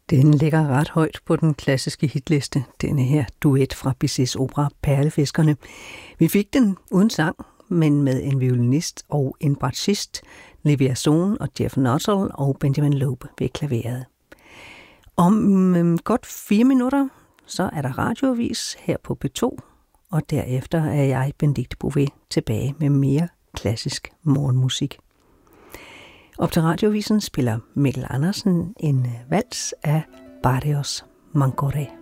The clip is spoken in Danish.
Den ligger ret højt på den klassiske hitliste, denne her duet fra Bizets opera Perlefiskerne. Vi fik den uden sang, men med en violinist og en bratschist, Livia Sohn og Jeff Nuttall og Benjamin Loeb ved klaveret. Om godt 4 minutter, så er der radioavis her på P2, og derefter er jeg, Benedikte Bouvet, tilbage med mere klassisk morgenmusik. Op til radiovisen spiller Mikkel Andersen en vals af Barrios Mancoré.